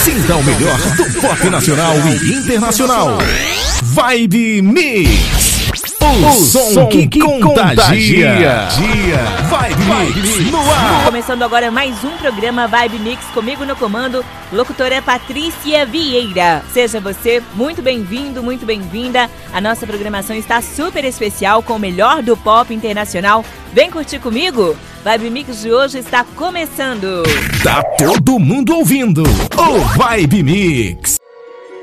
Sinta o melhor do pop nacional e internacional. Vibe Mix. O som que contagia. Vibe Mix no ar. Começando agora mais um programa Vibe Mix, comigo no comando, locutora Patrícia Vieira. Seja você muito bem-vindo, muito bem-vinda. A nossa programação está super especial com o melhor do pop internacional. Vem curtir comigo? Vibe Mix de hoje está começando. Tá todo mundo ouvindo o Vibe Mix.